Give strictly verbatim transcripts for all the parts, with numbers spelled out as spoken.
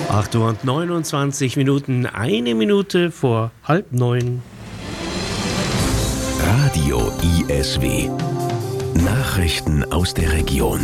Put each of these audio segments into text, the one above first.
acht Uhr und neunundzwanzig Minuten, eine Minute vor halb neun. Radio I S W. Nachrichten aus der Region.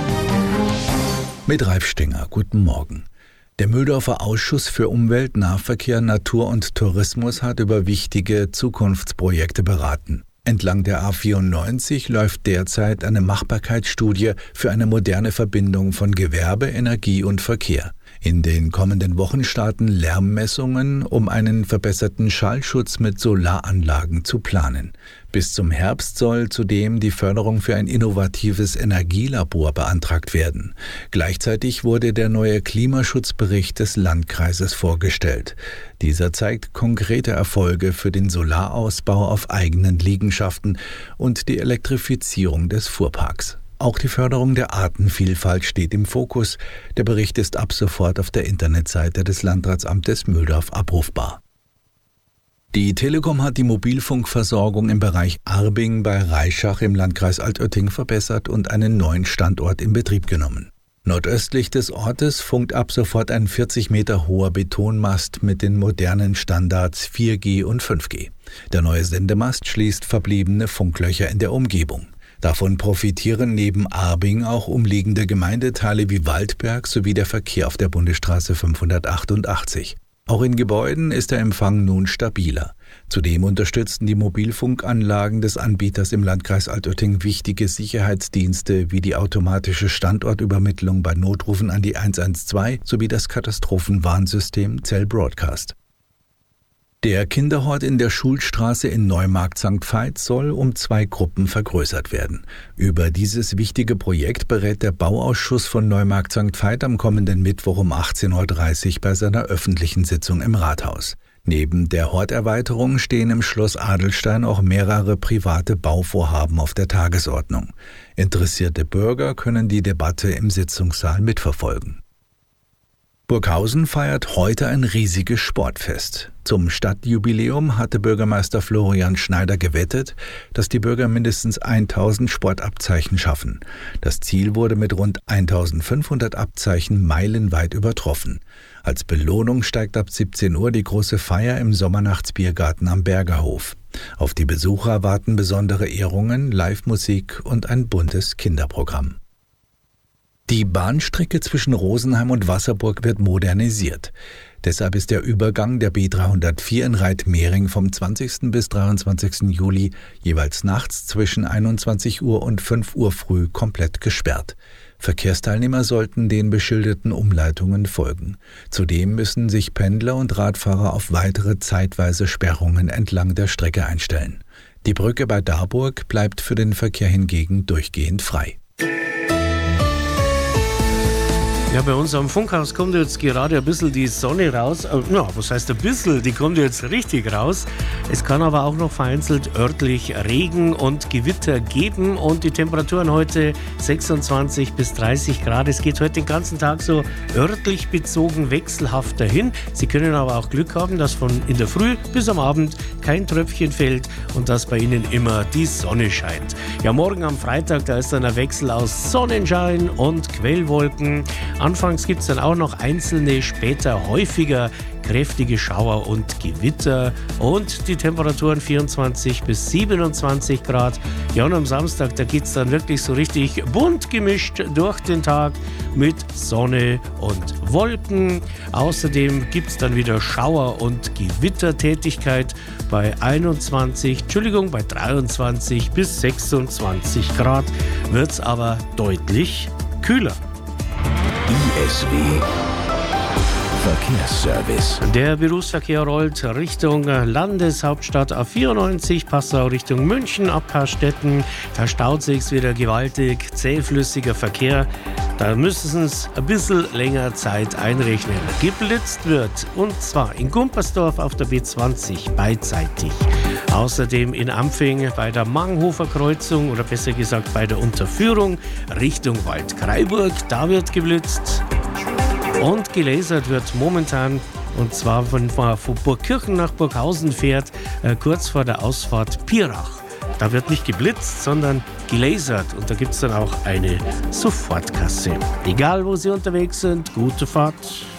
Mit Ralf Stenger, guten Morgen. Der Mühldorfer Ausschuss für Umwelt, Nahverkehr, Natur und Tourismus hat über wichtige Zukunftsprojekte beraten. Entlang der A vierundneunzig läuft derzeit eine Machbarkeitsstudie für eine moderne Verbindung von Gewerbe, Energie und Verkehr. In den kommenden Wochen starten Lärmmessungen, um einen verbesserten Schallschutz mit Solaranlagen zu planen. Bis zum Herbst soll zudem die Förderung für ein innovatives Energielabor beantragt werden. Gleichzeitig wurde der neue Klimaschutzbericht des Landkreises vorgestellt. Dieser zeigt konkrete Erfolge für den Solarausbau auf eigenen Liegenschaften und die Elektrifizierung des Fuhrparks. Auch die Förderung der Artenvielfalt steht im Fokus. Der Bericht ist ab sofort auf der Internetseite des Landratsamtes Mühldorf abrufbar. Die Telekom hat die Mobilfunkversorgung im Bereich Arbing bei Reischach im Landkreis Altötting verbessert und einen neuen Standort in Betrieb genommen. Nordöstlich des Ortes funkt ab sofort ein vierzig Meter hoher Betonmast mit den modernen Standards vier G und fünf G. Der neue Sendemast schließt verbliebene Funklöcher in der Umgebung. Davon profitieren neben Arbing auch umliegende Gemeindeteile wie Waldberg sowie der Verkehr auf der Bundesstraße fünfhundertachtundachtzig. Auch in Gebäuden ist der Empfang nun stabiler. Zudem unterstützen die Mobilfunkanlagen des Anbieters im Landkreis Altötting wichtige Sicherheitsdienste wie die automatische Standortübermittlung bei Notrufen an die eins eins zwei sowie das Katastrophenwarnsystem Cell Broadcast. Der Kinderhort in der Schulstraße in Neumarkt Sankt Veit soll um zwei Gruppen vergrößert werden. Über dieses wichtige Projekt berät der Bauausschuss von Neumarkt Sankt Veit am kommenden Mittwoch um achtzehn Uhr dreißig bei seiner öffentlichen Sitzung im Rathaus. Neben der Horterweiterung stehen im Schloss Adelstein auch mehrere private Bauvorhaben auf der Tagesordnung. Interessierte Bürger können die Debatte im Sitzungssaal mitverfolgen. Burghausen feiert heute ein riesiges Sportfest. Zum Stadtjubiläum hatte Bürgermeister Florian Schneider gewettet, dass die Bürger mindestens tausend Sportabzeichen schaffen. Das Ziel wurde mit rund eintausendfünfhundert Abzeichen meilenweit übertroffen. Als Belohnung steigt ab siebzehn Uhr die große Feier im Sommernachtsbiergarten am Bergerhof. Auf die Besucher warten besondere Ehrungen, Live-Musik und ein buntes Kinderprogramm. Die Bahnstrecke zwischen Rosenheim und Wasserburg wird modernisiert. Deshalb ist der Übergang der B dreihundertvier in Reitmering vom zwanzigsten bis dreiundzwanzigsten Juli jeweils nachts zwischen einundzwanzig Uhr und fünf Uhr früh komplett gesperrt. Verkehrsteilnehmer sollten den beschilderten Umleitungen folgen. Zudem müssen sich Pendler und Radfahrer auf weitere zeitweise Sperrungen entlang der Strecke einstellen. Die Brücke bei Darburg bleibt für den Verkehr hingegen durchgehend frei. Ja, bei uns am Funkhaus kommt jetzt gerade ein bisschen die Sonne raus. Ja, was heißt ein bisschen? Die kommt jetzt richtig raus. Es kann aber auch noch vereinzelt örtlich Regen und Gewitter geben und die Temperaturen heute sechsundzwanzig bis dreißig Grad. Es geht heute den ganzen Tag so örtlich bezogen wechselhaft dahin. Sie können aber auch Glück haben, dass von in der Früh bis am Abend kein Tröpfchen fällt und dass bei Ihnen immer die Sonne scheint. Ja, morgen am Freitag, da ist dann ein Wechsel aus Sonnenschein und Quellwolken. Anfangs gibt es dann auch noch einzelne, später häufiger kräftige Schauer und Gewitter und die Temperaturen vierundzwanzig bis siebenundzwanzig Grad. Ja, und am Samstag, da geht es dann wirklich so richtig bunt gemischt durch den Tag mit Sonne und Wolken. Außerdem gibt es dann wieder Schauer- und Gewittertätigkeit bei einundzwanzig, Entschuldigung, bei dreiundzwanzig bis sechsundzwanzig Grad wird es aber deutlich kühler. I S W Verkehrsservice. Der Berufsverkehr rollt Richtung Landeshauptstadt A vierundneunzig, Passau Richtung München, ab Karstetten. Da staut sich's wieder gewaltig, zähflüssiger Verkehr. Da müssen Sie ein bisschen länger Zeit einrechnen. Geblitzt wird, und zwar in Gumpersdorf auf der B zwanzig beidseitig. Außerdem in Ampfing bei der Manghofer Kreuzung oder besser gesagt bei der Unterführung Richtung Waldkraiburg. Da wird geblitzt. Und gelasert wird momentan, und zwar von, von Burgkirchen nach Burghausen fährt, äh, kurz vor der Ausfahrt Pirach. Da wird nicht geblitzt, sondern gelasert. Und da gibt es dann auch eine Sofortkasse. Egal, wo Sie unterwegs sind, gute Fahrt.